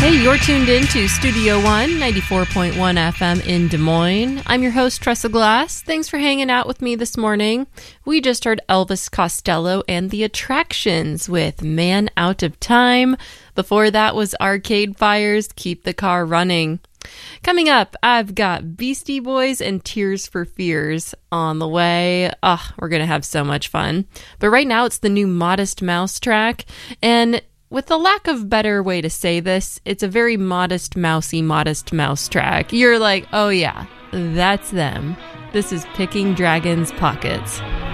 Hey, you're tuned in to Studio One, 94.1 FM in Des Moines. I'm your host, Tressa Glass. Thanks for hanging out with me this morning. We just heard Elvis Costello and the Attractions with Man Out of Time. Before that was Arcade Fire's Keep the Car Running. Coming up, I've got Beastie Boys and Tears for Fears on the way. We're going to have so much fun. But right now, it's the new Modest Mouse track, and with the lack of better way to say this, it's a very Modest Mouse track. You're like, oh yeah, that's them. This is Picking Dragons' Pockets.